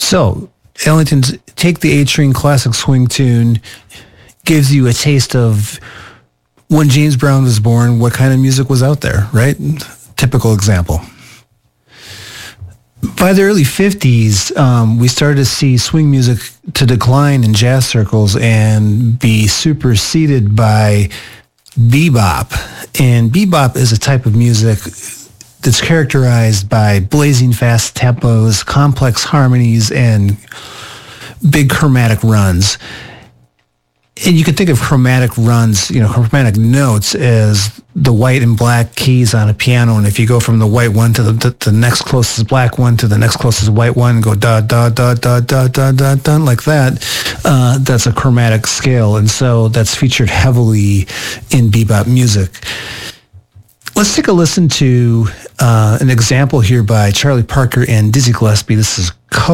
So, Ellington's Take the A-Train classic swing tune gives you a taste of when James Brown was born, what kind of music was out there, right? Typical example. By the early 50s, we started to see swing music to decline in jazz circles and be superseded by bebop. And bebop is a type of music that's characterized by blazing fast tempos, complex harmonies, and big chromatic runs. And you can think of chromatic runs, chromatic notes as the white and black keys on a piano. And if you go from the white one to the next closest black one to the next closest white one, and go da, da, da, da, da, da, da, da, like that, that's a chromatic scale. And so that's featured heavily in bebop music. Let's take a listen to an example here by Charlie Parker and Dizzy Gillespie. This is